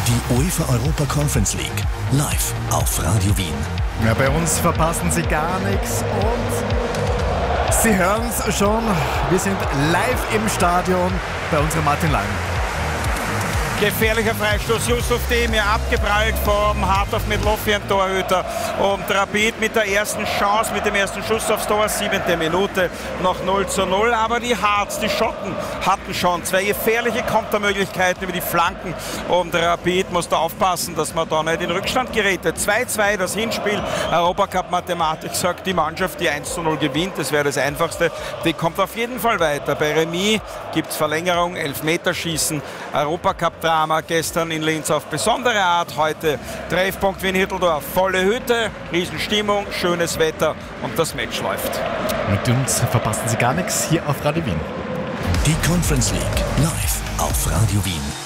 Die UEFA Europa Conference League live auf Radio Wien. Ja, bei uns verpassen Sie gar nichts und Sie hören es schon. Wir sind live im Stadion bei unserem Martin Lang. Gefährlicher Freistoß, Yusuf Demir abgeprallt vom Hartov Midlothian Torhüter und Rapid mit der ersten Chance, mit dem ersten Schuss aufs Tor, 7. Minute, noch 0:0, aber die Harz, die Schotten hatten schon zwei gefährliche Kontermöglichkeiten über die Flanken und Rapid musste aufpassen, dass man da nicht in Rückstand gerät. 2:2 das Hinspiel, Europacup Mathematik sagt, die Mannschaft, die 1:0 gewinnt, das wäre das Einfachste, die kommt auf jeden Fall weiter. Bei Remis gibt es Verlängerung, Elfmeterschießen, Europacup-Drama gestern in Linz auf besondere Art, heute Treffpunkt Wien-Hitteldorf, volle Hütte, Riesenstimmung, schönes Wetter und das Match läuft. Mit uns verpassen Sie gar nichts hier auf Radio Wien. Die Conference League live auf Radio Wien.